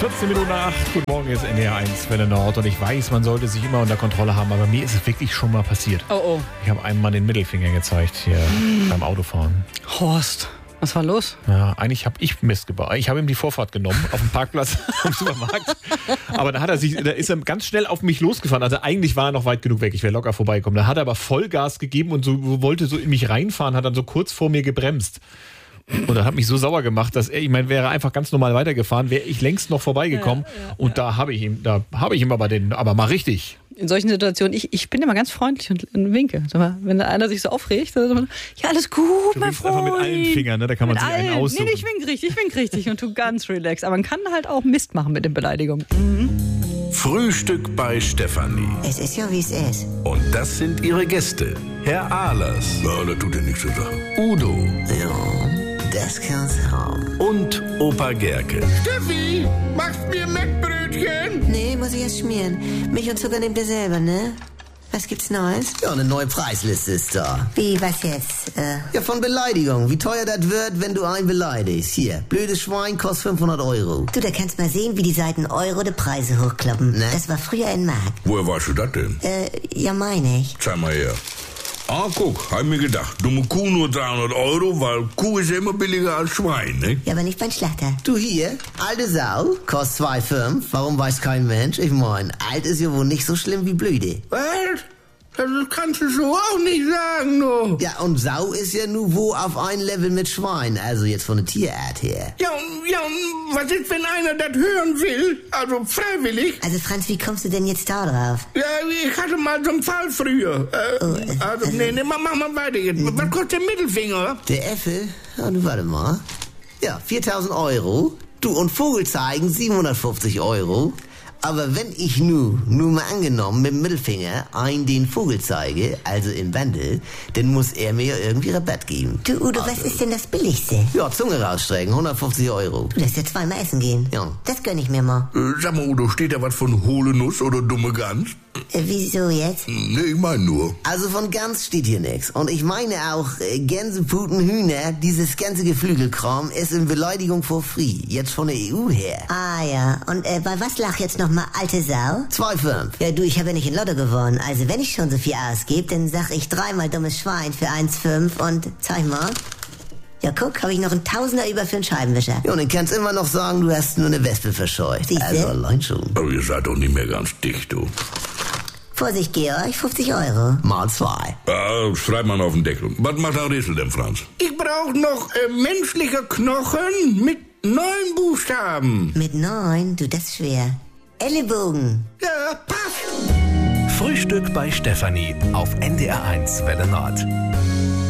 14 Minuten nach 8. Guten Morgen, ist NDR 1 Welle Nord. Und ich weiß, man sollte sich immer unter Kontrolle haben, aber mir ist es wirklich schon mal passiert. Oh. Ich habe einem Mann den Mittelfinger gezeigt hier beim Autofahren. Horst, was war los? Ja, eigentlich habe ich Mist gebaut. Ich habe ihm die Vorfahrt genommen auf dem Parkplatz im Supermarkt. Aber da ist er ganz schnell auf mich losgefahren. Also eigentlich war er noch weit genug weg. Ich wäre locker vorbeigekommen. Da hat er aber Vollgas gegeben und wollte so in mich reinfahren, hat dann so kurz vor mir gebremst. Und das hat mich so sauer gemacht, dass wäre einfach ganz normal weitergefahren, wäre ich längst noch vorbeigekommen. Und da habe ich ihm aber mal richtig. In solchen Situationen, ich bin immer ganz freundlich und winke. Wenn einer sich so aufregt, dann sagt man, ja, alles gut, mein Freund. Einfach mit allen Fingern, ne? Da kann man sich einen aussuchen. Nee, ich wink richtig und tu ganz relax. Aber man kann halt auch Mist machen mit den Beleidigungen. Frühstück bei Stefanie. Es ist ja, wie es ist. Und das sind ihre Gäste. Herr Ahlers. Ja, das tut ja nichts zur Sache. Udo. Ja, das kann's haben. Und Opa Gerke. Steffi, machst mir Mettbrötchen? Nee, muss ich erst schmieren. Milch und Zucker nehmt ihr selber, ne? Was gibt's Neues? Ja, eine neue Preisliste ist da. Wie, was jetzt? Ja, von Beleidigung. Wie teuer das wird, wenn du einen beleidigst. Hier, blödes Schwein kostet 500 €. Du, da kannst mal sehen, wie die Seiten Euro die Preise hochkloppen. Ne? Das war früher in Mark. Woher weißt du das denn? Ja, meine ich. Zeig mal her. Ah, guck, hab mir gedacht. Dumme Kuh nur 300 €, weil Kuh ist ja immer billiger als Schwein, ne? Ja, aber nicht beim Schlachter. Du hier, alte Sau, kostet 2,5. Warum weiß kein Mensch? Ich mein, alt ist ja wohl nicht so schlimm wie blöde. Was? Das kannst du so auch nicht sagen, du. Ja, und Sau ist ja nur wo auf ein Level mit Schwein, also jetzt von der Tierart her. Ja, und was ist, wenn einer das hören will? Also freiwillig? Also Franz, wie kommst du denn jetzt da drauf? Ja, ich hatte mal so einen Fall früher. Mach mal weiter jetzt. Was kostet der Mittelfinger? Der Äffel? Ja, du warte mal. Ja, 4.000 €. Du, und Vogelzeigen 750 €. Aber wenn ich nur mal angenommen mit dem Mittelfinger den Vogel zeige, also im Wandel, dann muss er mir ja irgendwie Rabatt geben. Du, Udo, was ist denn das Billigste? Ja, Zunge rausstrecken, 150 €. Du lässt ja zweimal essen gehen. Ja. Das gönn ich mir mal. Sag mal, Udo, steht da was von hohle Nuss oder dumme Gans? Wieso jetzt? Ne, ich meine nur. Also von Gans steht hier nichts. Und ich meine auch, Gänseputen, Hühner, dieses ganze Geflügelkram ist in Beleidigung for free. Jetzt von der EU her. Ah ja, und bei was lag jetzt nochmal alte Sau? 2,5. Ja du, ich habe ja nicht in Lotto gewonnen. Also wenn ich schon so viel ausgebe, dann sag ich 3-mal dummes Schwein für 1,5 und zeig mal. Ja guck, habe ich noch einen Tausender über für einen Scheibenwischer. Ja, und dann kannst immer noch sagen, du hast nur eine Wespe verscheucht. Siehste? Also allein schon. Aber ihr seid doch nicht mehr ganz dicht, du. Vorsicht, Georg, 50 €. Mal 2. Schreib mal auf den Deckel. Was macht der Rätsel denn, Franz? Ich brauche noch menschliche Knochen mit 9 Buchstaben. Mit 9? Du, das ist schwer. Ellenbogen. Ja, passt. Frühstück bei Stefanie auf NDR 1 Welle Nord.